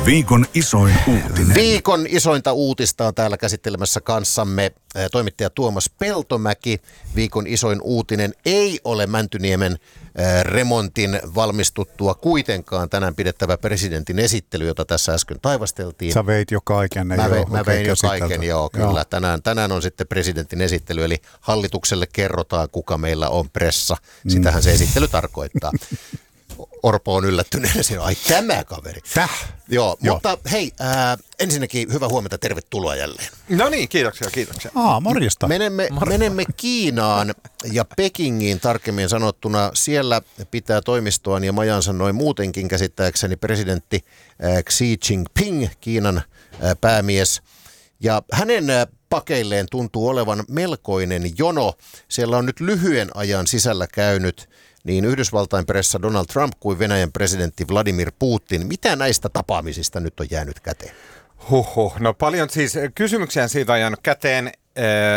Viikon isoin uutinen. Viikon isointa uutista on täällä käsittelemässä kanssamme toimittaja Tuomas Peltomäki. Viikon isoin uutinen ei ole Mäntyniemen remontin valmistuttua kuitenkaan tänään pidettävä presidentin esittely, jota tässä äsken taivasteltiin. Sä veit jo kaiken. Mä vein jo kaiken, joo, kyllä. Tänään on sitten presidentin esittely, eli hallitukselle kerrotaan, kuka meillä on pressa. Sitähän se esittely tarkoittaa. Orpo on yllättyneenä siinä, ai tämä kaveri. Joo, mutta hei, ensinnäkin hyvää huomenta, tervetuloa jälleen. No niin, kiitoksia. Morjesta. Menemme Kiinaan ja Pekingiin tarkemmin sanottuna. Siellä pitää toimistoaan ja majansa noin muutenkin käsittääkseni presidentti Xi Jinping, Kiinan päämies. Ja hänen pakeilleen tuntuu olevan melkoinen jono. Siellä on nyt lyhyen ajan sisällä käynyt niin Yhdysvaltain pressa Donald Trump kuin Venäjän presidentti Vladimir Putin. Mitä näistä tapaamisista nyt on jäänyt käteen? No paljon siis kysymyksiä siitä on jäänyt käteen.